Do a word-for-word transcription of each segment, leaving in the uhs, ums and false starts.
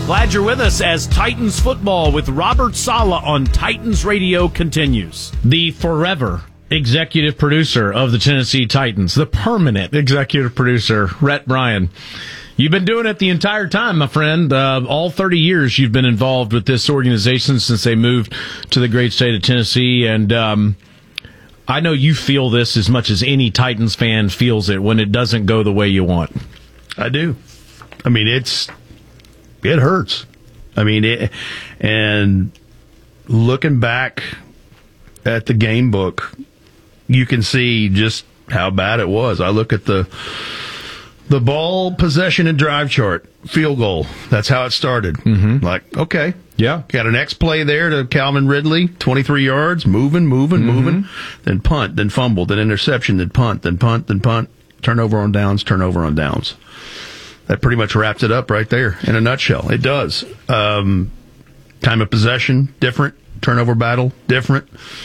Glad you're with us as Titans football with Robert Saleh on Titans Radio continues. The forever executive producer of the Tennessee Titans, the permanent executive producer, Rhett Bryan. You've been doing it the entire time, my friend. Uh, all thirty years you've been involved with this organization since they moved to the great state of Tennessee. And um, I know you feel this as much as any Titans fan feels it when it doesn't go the way you want. I do. I mean, it's... It hurts. I mean, it, and looking back at the game book, you can see just how bad it was. I look at the the ball possession and drive chart, field goal. That's how it started. Mm-hmm. Like, okay. Yeah. Got an X play there to Calvin Ridley, twenty-three yards, moving, moving, mm-hmm. moving. Then punt, then fumble, then interception, then punt, then punt, then punt. Turnover on downs, turnover on downs. That pretty much wraps it up right there in a nutshell. It does. Um, time of possession, different. Turnover battle, different.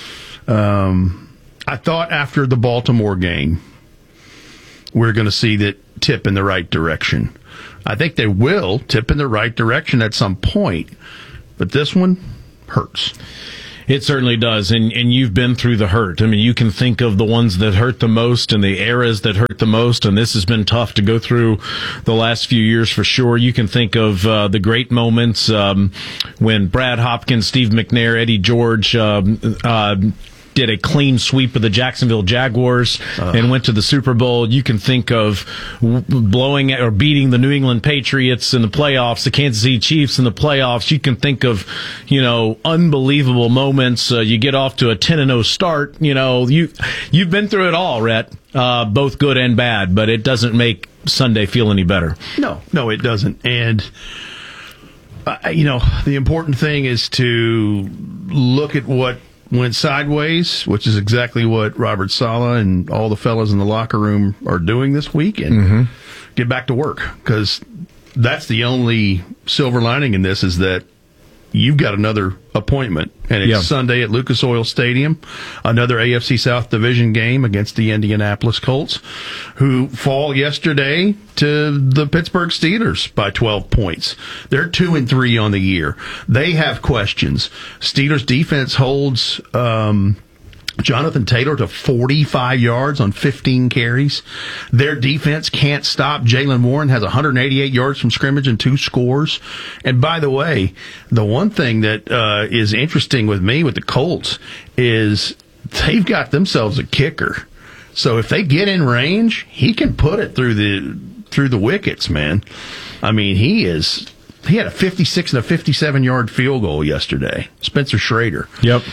Um, I thought after the Baltimore game, we're going to see that tip in the right direction. I think they will tip in the right direction at some point, but this one hurts. It certainly does, and and you've been through the hurt. I mean, you can think of the ones that hurt the most and the eras that hurt the most, and this has been tough to go through the last few years for sure. You can think of uh, the great moments um, when Brad Hopkins, Steve McNair, Eddie George um, uh, did a clean sweep of the Jacksonville Jaguars uh. and went to the Super Bowl. You can think of blowing or beating the New England Patriots in the playoffs, the Kansas City Chiefs in the playoffs. You can think of, you know, unbelievable moments. Uh, you get off to a ten and oh start. You know, you, you've been through it all, Rhett, uh, both good and bad, but it doesn't make Sunday feel any better. No, no, it doesn't. And, uh, you know, the important thing is to look at what went sideways, which is exactly what Robert Saleh and all the fellas in the locker room are doing this week, and mm-hmm. get back to work, because that's the only silver lining in this, is that you've got another appointment, and it's yeah. Sunday at Lucas Oil Stadium, another A F C South Division game against the Indianapolis Colts, who fall yesterday to the Pittsburgh Steelers by twelve points. They're two and three on the year. They have questions. Steelers defense holds um, Jonathan Taylor to forty-five yards on fifteen carries. Their defense can't stop. Jaylen Warren has one hundred eighty-eight yards from scrimmage and two scores. And by the way, the one thing that uh, is interesting with me with the Colts is they've got themselves a kicker. So if they get in range, he can put it through the through the wickets, man. I mean, he is... He had a fifty-six and a fifty-seven yard field goal yesterday. Spencer Schrader. Yep.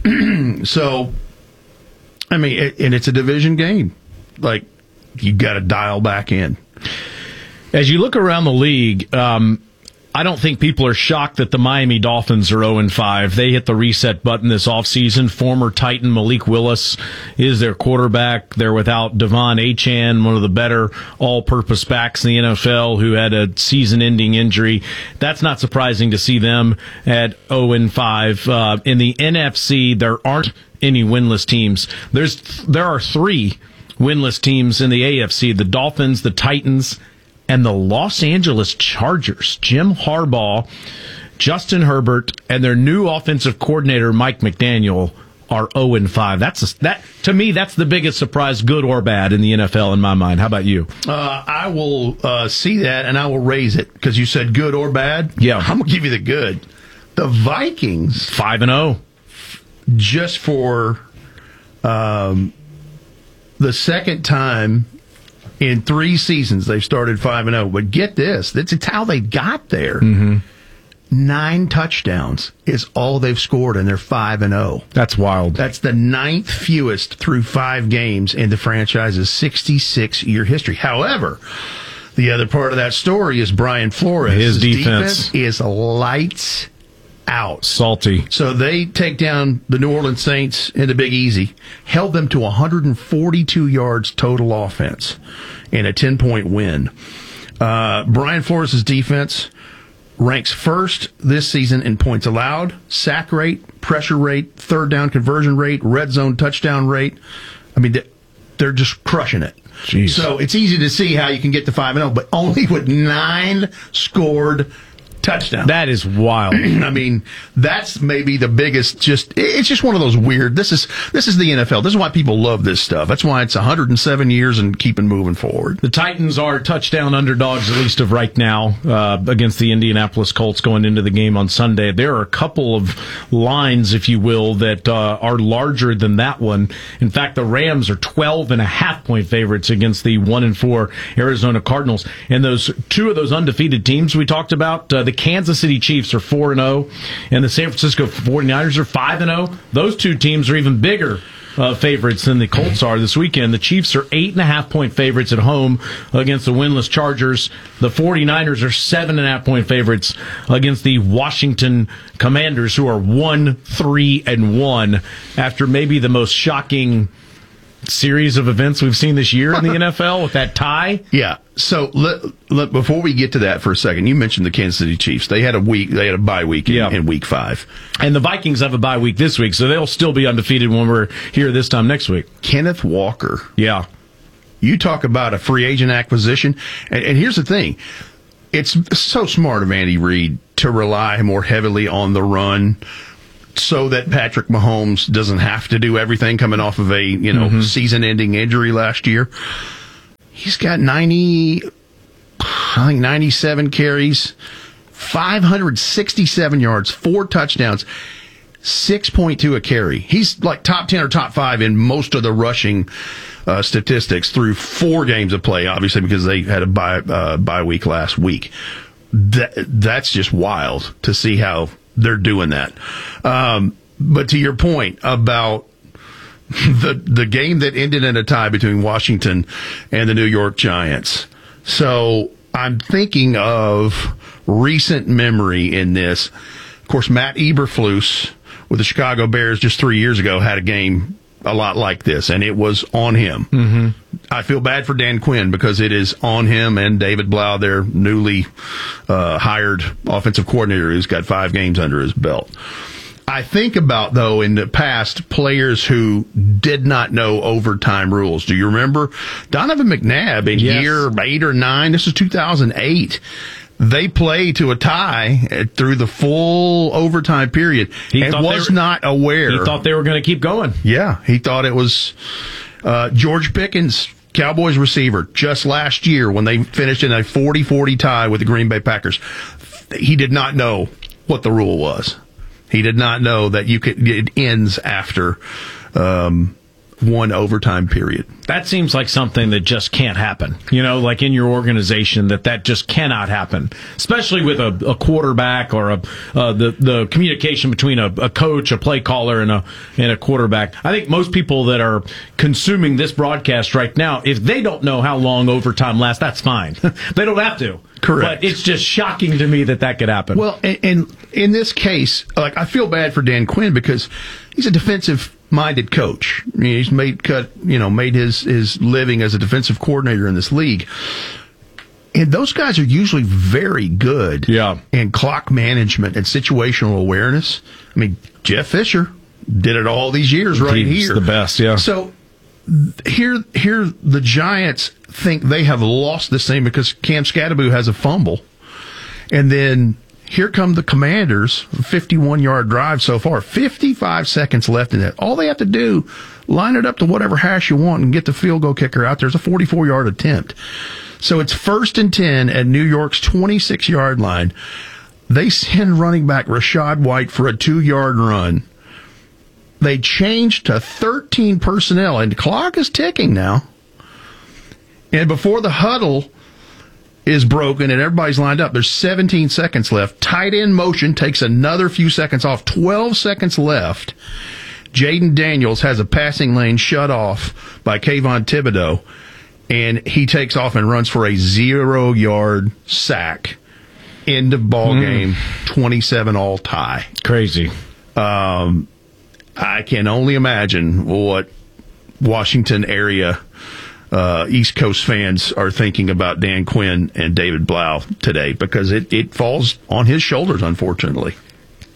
So, I mean, it, and it's a division game. Like, you got to dial back in. As you look around the league, um, I don't think people are shocked that the Miami Dolphins are oh and five. They hit the reset button this offseason. Former Titan Malik Willis is their quarterback. They're without Devon Achane, one of the better all-purpose backs in the N F L, who had a season-ending injury. That's not surprising to see them at oh and five. Uh, in the N F C, there aren't any winless teams. There's There are three winless teams in the A F C, the Dolphins, the Titans, and the Los Angeles Chargers. Jim Harbaugh, Justin Herbert, and their new offensive coordinator, Mike McDaniel, are oh and five. That's a, that to me, that's the biggest surprise, good or bad, in the N F L in my mind. How about you? Uh, I will uh, see that, and I will raise it, because you said good or bad. Yeah. I'm going to give you the good. The Vikings. five and oh. Just for um, the second time in three seasons, they've started five and oh. But get this, that's it's how they got there. Mm-hmm. Nine touchdowns is all they've scored, and they're five and oh. That's wild. That's the ninth fewest through five games in the franchise's sixty-six year history. However, the other part of that story is Brian Flores. His, His defense. defense is lights out. Salty. So they take down the New Orleans Saints in the Big Easy, held them to one hundred forty-two yards total offense in a ten point win. Uh, Brian Flores' defense ranks first this season in points allowed, sack rate, pressure rate, third down conversion rate, red zone touchdown rate. I mean, they're just crushing it. Jeez. So it's easy to see how you can get to five and oh, but only with nine scored touchdowns. That is wild. I mean, that's maybe the biggest. Just it's just one of those weird. This is this is the N F L. This is why people love this stuff. That's why it's one hundred seven years and keeping moving forward. The Titans are touchdown underdogs, at least of right now, uh, against the Indianapolis Colts going into the game on Sunday. There are a couple of lines, if you will, that uh, are larger than that one. In fact, the Rams are twelve and a half point favorites against the one and four Arizona Cardinals. And those two of those undefeated teams we talked about, uh, the Kansas City Chiefs are four and oh, and the San Francisco forty-niners are five and oh. Those two teams are even bigger uh, favorites than the Colts are this weekend. The Chiefs are eight and a half point favorites at home against the winless Chargers. The forty-niners are seven and a half point favorites against the Washington Commanders, who are one, three, and one after maybe the most shocking series of events we've seen this year in the N F L with that tie. Yeah. So let, let, before we get to that for a second, you mentioned the Kansas City Chiefs. They had a week. They had a bye week in, yeah. in week five, and the Vikings have a bye week this week, so they'll still be undefeated when we're here this time next week. Kenneth Walker. Yeah. You talk about a free agent acquisition, and, and here's the thing: it's so smart of Andy Reid to rely more heavily on the run, so that Patrick Mahomes doesn't have to do everything coming off of a, you know, mm-hmm. season-ending injury last year. He's got ninety, I think ninety-seven carries, five hundred sixty-seven yards, four touchdowns, six point two a carry. He's like top ten or top five in most of the rushing uh, statistics through four games of play, obviously, because they had a bye, uh, bye week last week. That, that's just wild to see how they're doing that. Um, but to your point about the the game that ended in a tie between Washington and the New York Giants. So I'm thinking of recent memory in this. Of course, Matt Eberflus with the Chicago Bears just three years ago had a game a lot like this, and it was on him. Mm-hmm. I feel bad for Dan Quinn because it is on him and David Blau, their newly uh, hired offensive coordinator, who's got five games under his belt. I think about, though, in the past, players who did not know overtime rules. Do you remember Donovan McNabb in yes. year eight or nine? This is two thousand eight. They play to a tie through the full overtime period he and was were, not aware. He thought they were going to keep going. Yeah, he thought it was uh, George Pickens, Cowboys receiver, just last year when they finished in a forty forty tie with the Green Bay Packers. He did not know what the rule was. He did not know that you could, it ends after um, one overtime period. That seems like something that just can't happen. You know, like in your organization, that that just cannot happen, especially with a, a quarterback or a uh, the the communication between a, a coach, a play caller, and a and a quarterback. I think most people that are consuming this broadcast right now, if they don't know how long overtime lasts, that's fine. They don't have to. Correct. But it's just shocking to me that that could happen. Well, and, and in this case, like I feel bad for Dan Quinn because he's a defensive-minded coach. I mean, he's made cut, you know, made his his living as a defensive coordinator in this league. And those guys are usually very good yeah. in clock management and situational awareness. I mean, Jeff Fisher did it all these years right he's here. The best, yeah. So here, here the Giants think they have lost this thing because Cam Scatterbo has a fumble. And then here come the Commanders, fifty-one-yard drive so far, fifty-five seconds left in that. All they have to do, line it up to whatever hash you want and get the field goal kicker out there. It's a forty-four-yard attempt. So it's first and ten at New York's twenty-six-yard line. They send running back Rachaad White for a two-yard run. They change to thirteen personnel, and the clock is ticking now. And before the huddle is broken and everybody's lined up, there's seventeen seconds left. Tight end motion takes another few seconds off. twelve seconds left. Jaden Daniels has a passing lane shut off by Kayvon Thibodeau, and he takes off and runs for a zero-yard sack. End of ball mm. game, twenty-seven all tie. Crazy. Um, I can only imagine what Washington area uh, East Coast fans are thinking about Dan Quinn and David Blau today, because it, it falls on his shoulders, unfortunately.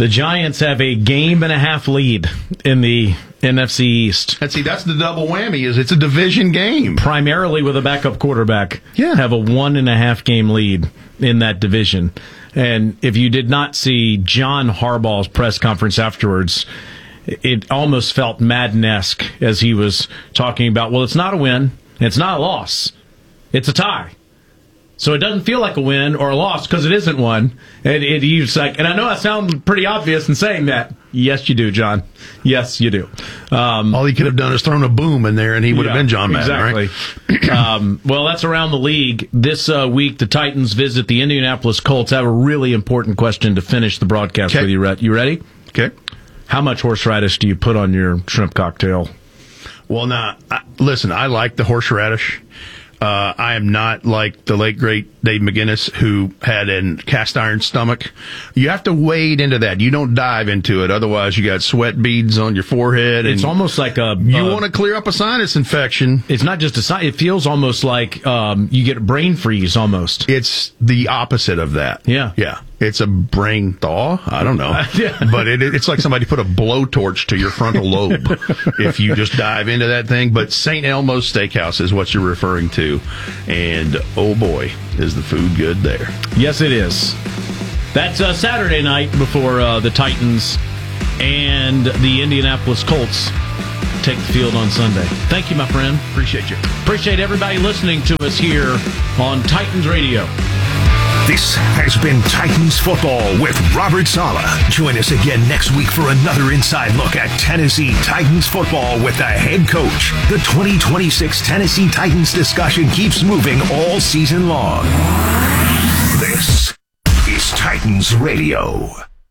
The Giants have a game and a half lead in the N F C East. And see, that's the double whammy, is it's a division game. Primarily with a backup quarterback. Yeah. Have a one and a half game lead in that division. And if you did not see John Harbaugh's press conference afterwards, it almost felt Madden-esque as he was talking about, well, it's not a win, it's not a loss, it's a tie. So it doesn't feel like a win or a loss because it isn't one. And it, it's like, and I know I sound pretty obvious in saying that. Yes, you do, John. Yes, you do. Um, All he could have done is thrown a boom in there, and he would yeah, have been John Madden, exactly. right? um, well, that's around the league. This uh, week, the Titans visit the Indianapolis Colts. I have a really important question to finish the broadcast Kay. with you, Rhett. You ready? Okay. How much horseradish do you put on your shrimp cocktail? Well, now, I, listen, I like the horseradish. Uh, I am not like the late, great Dave McGinnis, who had a cast iron stomach. You have to wade into that. You don't dive into it. Otherwise, you got sweat beads on your forehead. It's and almost like a... You uh, want to clear up a sinus infection. It's not just a sign. It feels almost like um, you get a brain freeze almost. It's the opposite of that. Yeah. Yeah. It's a brain thaw. I don't know. Yeah. But it, it's like somebody put a blowtorch to your frontal lobe if you just dive into that thing. But Saint Elmo's Steakhouse is what you're referring to. And oh boy, is the food good there. Yes, it is. That's uh, Saturday night before uh, the Titans and the Indianapolis Colts take the field on Sunday. Thank you, my friend. Appreciate you. Appreciate everybody listening to us here on Titans Radio. This has been Titans Football with Robert Saleh. Join us again next week for another inside look at Tennessee Titans football with the head coach. The twenty twenty-six Tennessee Titans discussion keeps moving all season long. This is Titans Radio.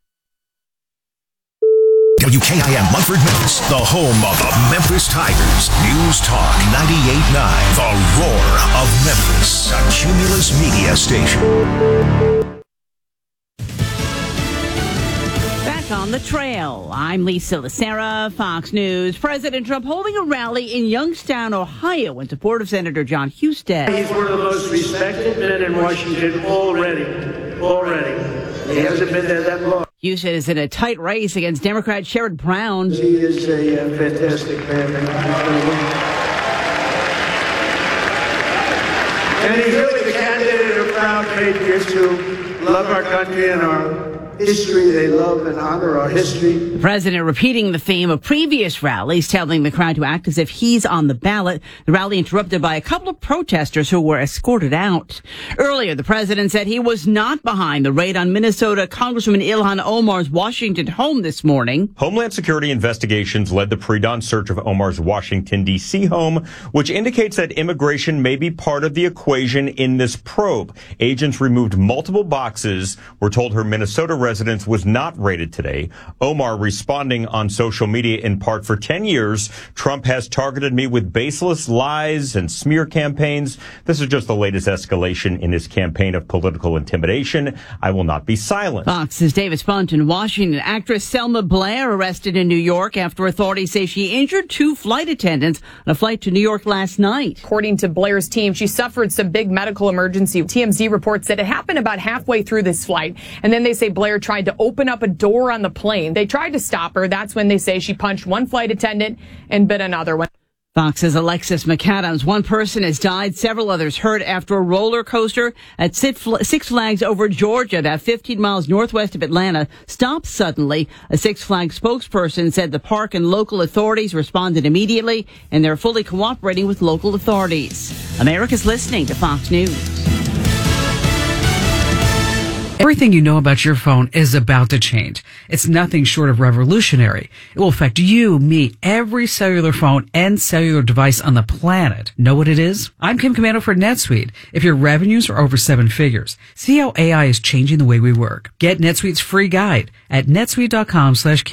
W K I M Munford, Memphis, the home of the Memphis Tigers. News Talk ninety-eight point nine, the roar of Memphis, a Cumulus media station. Back on the trail, I'm Lisa Lacera, Fox News. President Trump holding a rally in Youngstown, Ohio, in support of Senator John Husted. He's one of the most respected men in Washington already, already. He hasn't been there that long. Husted is in a tight race against Democrat Sherrod Brown. He is a uh, fantastic man. And he's really the candidate of proud patriots who love our country and our history. They love and honor our history. The president repeating the theme of previous rallies, telling the crowd to act as if he's on the ballot. The rally interrupted by a couple of protesters who were escorted out. Earlier, the president said he was not behind the raid on Minnesota Congresswoman Ilhan Omar's Washington home this morning. Homeland Security investigations led the pre-dawn search of Omar's Washington, D C home, which indicates that immigration may be part of the equation in this probe. Agents removed multiple boxes. We're told her Minnesota residence was not raided today. Omar responding on social media in part, for ten years, Trump has targeted me with baseless lies and smear campaigns. This is just the latest escalation in his campaign of political intimidation. I will not be silent. Fox's David Spunt in Washington. Actress Selma Blair arrested in New York after authorities say she injured two flight attendants on a flight to New York last night. According to Blair's team, she suffered some big medical emergency. T M Z reports that it happened about halfway through this flight, and then they say Blair tried to open up a door on the plane. They tried to stop her. That's when they say she punched one flight attendant and bit another one. Fox's Alexis McAdams. One person has died, several others hurt after a roller coaster at Six Flags over Georgia, about fifteen miles northwest of Atlanta, stopped suddenly. A Six Flags spokesperson said the park and local authorities responded immediately, and they're fully cooperating with local authorities. America's listening to Fox News. Everything you know about your phone is about to change. It's nothing short of revolutionary. It will affect you, me, every cellular phone and cellular device on the planet. Know what it is? I'm Kim Commando for NetSuite. If your revenues are over seven figures, see how A I is changing the way we work. Get NetSuite's free guide at netsuite dot com slash Kim.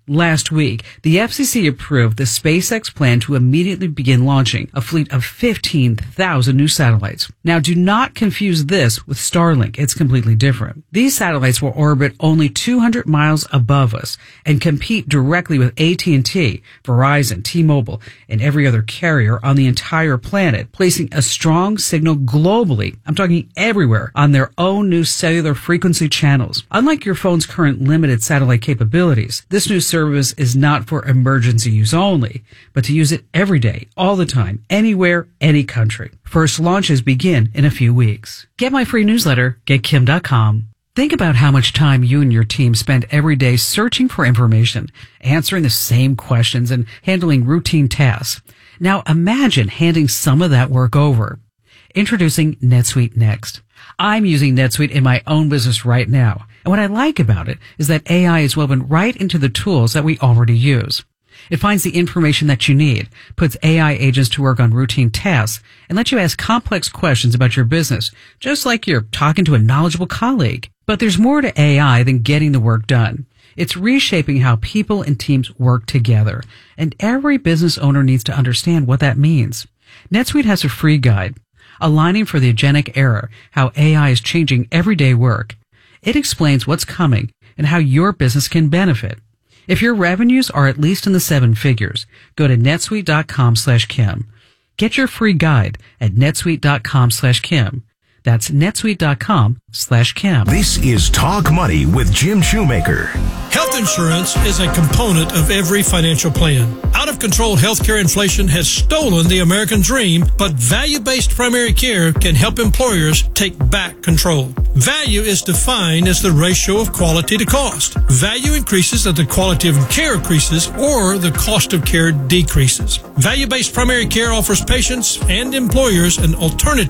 Last week, the F C C approved the SpaceX plan to immediately begin launching a fleet of fifteen thousand new satellites. Now, do not confuse this with Starlink. It's completely different. These satellites will orbit only two hundred miles above us and compete directly with A T and T, Verizon, T-Mobile, and every other carrier on the entire planet, placing a strong signal globally, I'm talking everywhere, on their own new cellular frequency channels. Unlike your phone's current limited satellite capabilities, this new service is not for emergency use only, but to use it every day, all the time, anywhere, any country. First launches begin in a few weeks. Get my free newsletter, get kim dot com. Think about how much time you and your team spend every day searching for information, answering the same questions, and handling routine tasks. Now imagine handing some of that work over. Introducing NetSuite Next. I'm using NetSuite in my own business right now. And what I like about it is that A I is woven right into the tools that we already use. It finds the information that you need, puts A I agents to work on routine tasks, and lets you ask complex questions about your business, just like you're talking to a knowledgeable colleague. But there's more to A I than getting the work done. It's reshaping how people and teams work together, and every business owner needs to understand what that means. NetSuite has a free guide, Aligning for the Agentic Era, how A I is changing everyday work. It explains what's coming and how your business can benefit. If your revenues are at least in the seven figures, go to netsuite dot com slash Kim. Get your free guide at netsuite dot com slash Kim. That's netsuite dot com slash Kim. This is Talk Money with Jim Shoemaker. Health insurance is a component of every financial plan. Out-of-control healthcare inflation has stolen the American dream, but value-based primary care can help employers take back control. Value is defined as the ratio of quality to cost. Value increases as the quality of care increases or the cost of care decreases. Value-based primary care offers patients and employers an alternative